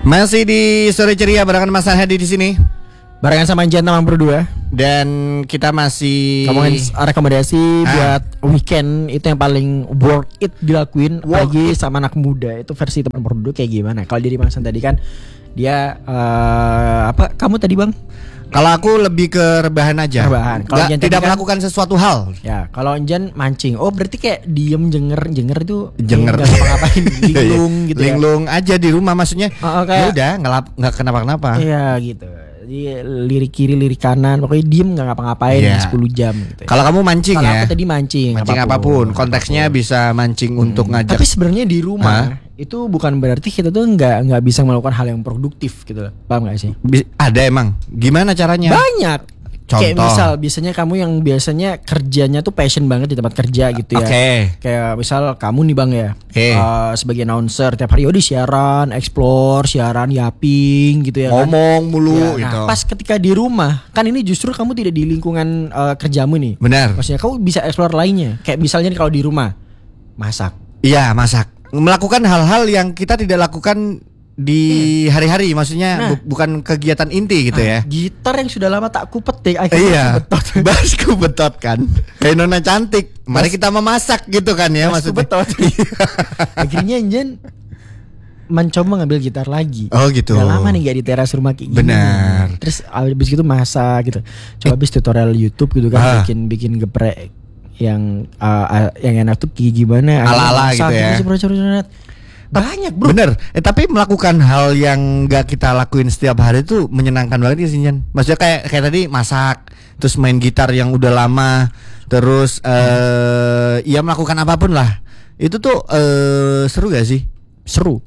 Masih di Sore Ceria barengan Mas Hadi di sini. Barengan sama Jan Tamang berdua. Dan kita masih ngomongin rekomendasi buat weekend itu yang paling worth it dilakuin apalagi sama anak muda. Itu versi teman berdua kayak gimana? Kalau dari Bang San tadi kan dia apa? Kamu tadi Bang? Kalau aku lebih ke rebahan aja. Rebahan. Kalau Jan tidak kan, melakukan sesuatu hal. Ya, kalau Jan mancing. Oh, berarti kayak diem jenger itu jenger nggak ngapa-ngapain, linglung gitu ya. Linglung aja di rumah maksudnya. Ya udah, nggak kenapa-kenapa. Iya gitu. Jadi lirik kiri lirik kanan pokoknya diem nggak ngapa-ngapain 10 jam gitu ya. Kalau kamu mancing ya. Kalau aku tadi mancing apapun. Konteksnya bisa mancing untuk ngajak. Tapi sebenarnya di rumah itu bukan berarti kita tuh nggak bisa melakukan hal yang produktif gitu loh. Paham nggak sih? Ada emang. Gimana caranya? Banyak. Contoh. Kayak misal biasanya kamu yang biasanya kerjanya tuh passion banget di tempat kerja gitu ya. Kayak misal kamu nih Bang ya, sebagai announcer tiap hari di siaran, explore, siaran, yaping gitu ya. Ngomong mulu ya, gitu. Nah, pas ketika di rumah, kan ini justru kamu tidak di lingkungan kerjamu nih. Benar. Maksudnya kamu bisa explore lainnya. Kayak misalnya kalau di rumah masak. Iya, masak. Melakukan hal-hal yang kita tidak lakukan di hari-hari, maksudnya bukan kegiatan inti gitu ya. Gitar yang sudah lama tak kupetik, basku betot kan. Kayak nona cantik. Mari kita memasak gitu kan ya maksudnya. Betot. Akhirnya Jan mencoba ngambil gitar lagi. Oh gitu. Udah lama nih gak di teras rumah kayak gini. Benar. Terus abis gitu masak gitu. Coba abis tutorial YouTube gitu kan bikin geprek yang enak tuh gimana ala-ala gitu ya. Banyak bro. Bener. Tapi melakukan hal yang gak kita lakuin setiap hari itu menyenangkan banget sih Jan. Maksudnya kayak tadi masak, terus main gitar yang udah lama, terus ya melakukan apapun lah. Itu tuh seru gak sih? Seru.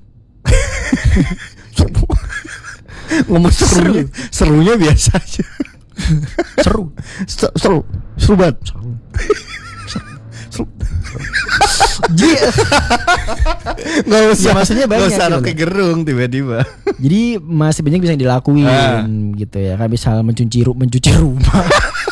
Ngomong serunya biasa aja. Seru banget. Nggak usah, maksudnya banyak. Nggak usah roke gerung tiba-tiba. Jadi masih banyak bisa yang dilakuin gitu ya. Kayak misal mencuci rumah.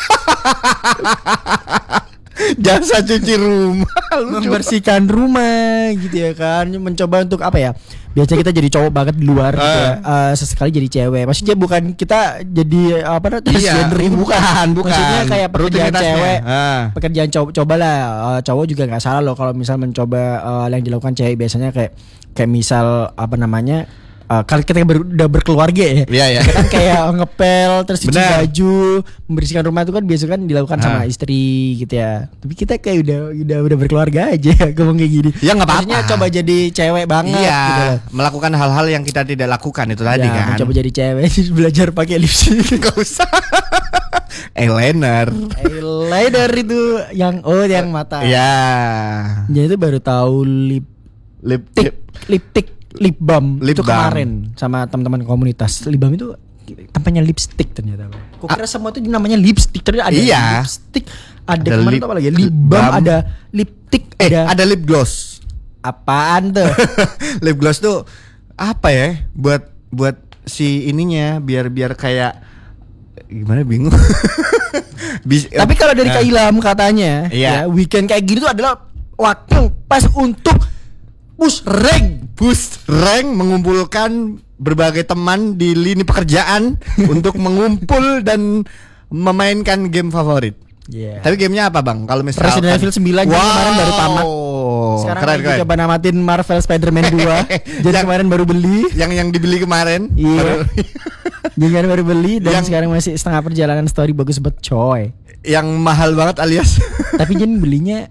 Jasa cuci rumah, membersihkan rumah gitu ya kan. Mencoba untuk apa ya? Biasanya kita jadi cowok banget di luar gitu ya. Sesekali jadi cewek. Maksudnya bukan kita jadi apa transgender bukan. Maksudnya kayak pekerjaan cewek, pekerjaan cowok. Cobalah cowok juga nggak salah loh kalau misal mencoba yang dilakukan cewek biasanya kayak misal apa namanya? Kalau kita udah berkeluarga ya, kan kayak ngepel, terus cuci baju, membersihkan rumah itu kan biasa kan dilakukan sama istri gitu ya. Tapi kita kayak udah berkeluarga aja ngomong kayak gini. Ya nggak apa-apa. Maksudnya coba jadi cewek banget. Iya. Gitu. Melakukan hal-hal yang kita tidak lakukan itu tadi kan. Coba jadi cewek, belajar pakai lipstick. Gak usah. Eyeliner itu yang mata. Iya. Jadi itu baru tahu lipstick. Lip balm itu kemarin sama teman-teman komunitas. Lip balm itu tempatnya lipstick ternyata. Kok kira semua itu namanya lipstick, ternyata ada lipstick, ada kemarin apa lagi? Lip balm, ada lipstick, ada lip gloss. Apaan tuh? Lip gloss tuh apa ya? Buat si ininya biar kayak gimana bingung. Tapi kalau dari Kak Ilham katanya ya, weekend kayak gini tuh adalah waktu pas untuk push rank mengumpulkan berbagai teman di lini pekerjaan untuk mengumpul dan memainkan game favorit. Tapi gamenya apa Bang? Kalau misalnya Resident Evil 9 kemarin baru tamat. Sekarang keren. Coba namatin Marvel Spider-Man 2. Jadi kemarin baru beli. Yang dibeli kemarin. Iya. Jangan baru beli dan sekarang masih setengah perjalanan story bagus banget coy. Yang mahal banget alias. Tapi jangan belinya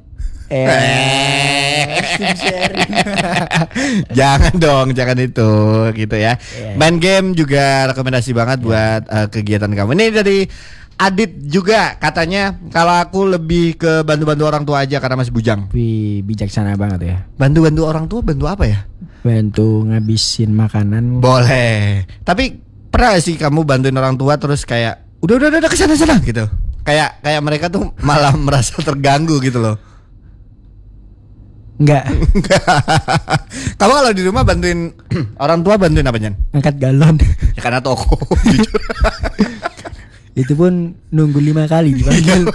jangan itu gitu ya. Main game juga rekomendasi banget buat kegiatan kamu. Ini dari Adit juga katanya kalau aku lebih ke bantu-bantu orang tua aja karena masih bujang. Wih, bijaksana banget ya. Bantu-bantu orang tua, bantu apa ya? Bantu ngabisin makanan. Boleh. Tapi pernah gak sih kamu bantuin orang tua terus kayak udah kesana gitu? Kayak mereka tuh malah merasa terganggu gitu loh. Enggak. Kamu kalau di rumah bantuin orang tua bantuin apa Jan? Angkat galon. Ya karena toko. Jujur. Itu pun nunggu 5 kali dipanggil.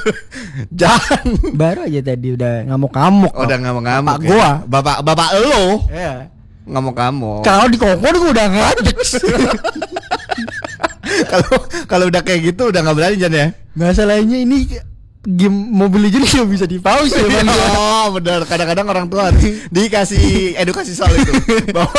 Jangan. Baru aja tadi udah ngamuk-ngamuk. Udah ngamuk-ngamuk. Bapak gua. Bapak lo. Iya. ngamuk-ngamuk. Kalau di kokon gue udah ngadek. Kalau udah kayak gitu udah nggak berani Jan ya. Masalahnya ini game Mobile Legends nggak bisa di pause ya Bang. Oh benar, kadang-kadang orang tua dikasih edukasi soal itu bahwa